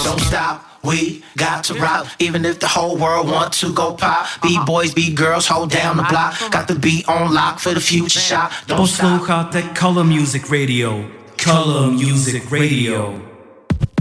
Don't stop. We got to rock, even if the whole world want to go pop. B-boys, B-girls, hold down the block. Got the beat on lock for the future shot. Don't stop. Posloucháte Color Music Radio. Color Music Radio.